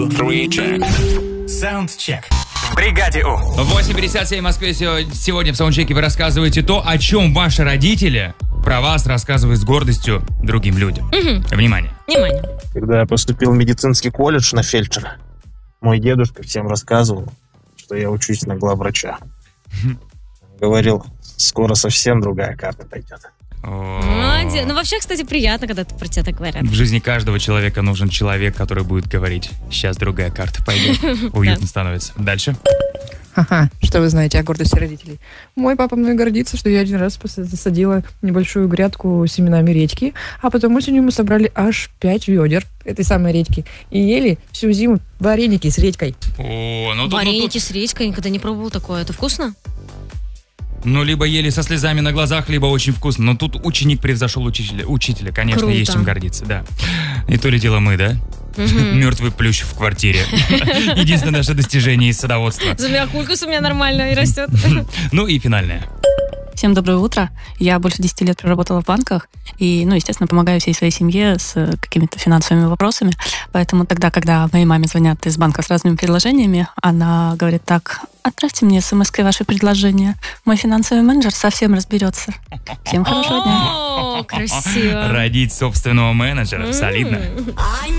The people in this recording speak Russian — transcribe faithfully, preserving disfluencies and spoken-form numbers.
Саундчек. В бригаде У. восемь пятьдесят семь в Москве. Сегодня в саундчеке вы рассказываете то, о чем ваши родители про вас рассказывают с гордостью другим людям. Угу. Внимание. Внимание. Когда я поступил в медицинский колледж на фельдшера, мой дедушка всем рассказывал, что я учусь на главврача. Говорил, скоро совсем другая карта пойдет. Молодец. Ну, вообще, кстати, приятно, когда про тебя так говорят. В жизни каждого человека нужен человек, который будет говорить: сейчас другая карта пойдет. Уютно становится. Дальше. Ага, что вы знаете о гордости родителей? Мой папа мной гордится, что я один раз засадила небольшую грядку семенами редьки, а потом осенью мы собрали аж пять ведер этой самой редьки и ели всю зиму вареники с редькой. О, ну тут, Вареники ну, тут... с редькой, никогда не пробовал такое. Это вкусно? Ну, либо ели со слезами на глазах, либо очень вкусно. Но тут ученик превзошел учителя. Учителя, конечно, Круто. есть чем гордиться, да. И то ли дело мы, да? Угу. Мертвый плющ в квартире. Единственное наше достижение из садоводства. Зумиакулькус у меня нормально и растет. Ну и финальное. Всем доброе утро. Я больше десяти лет проработала в банках и, ну, естественно, помогаю всей своей семье с какими-то финансовыми вопросами. Поэтому тогда, когда моей маме звонят из банка с разными предложениями, она говорит: так, отправьте мне смс-кой ваше предложение. Мой финансовый менеджер совсем разберется. Всем хорошего дня. О, красиво. Родить собственного менеджера. Солидно.